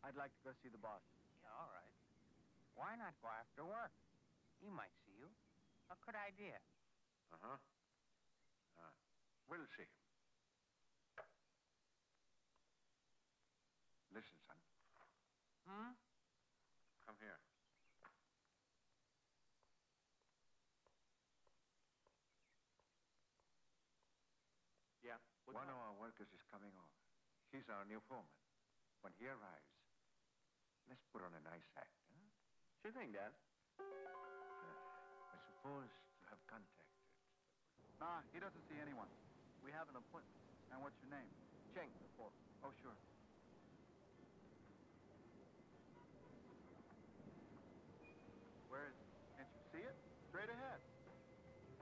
I'd like to go see the boss. Yeah, all right. Why not go after work? He might see you. A good idea. Uh-huh. We'll see him. Listen, son. Hmm? Come here. Yeah? One of our workers is coming over. He's our new foreman. When he arrives, let's put on a nice act, huh? Sure thing, Dad. We're supposed to have contacted. Nah, he doesn't see anyone. We have an appointment. And what's your name? Cheng, the foreman. Oh, sure.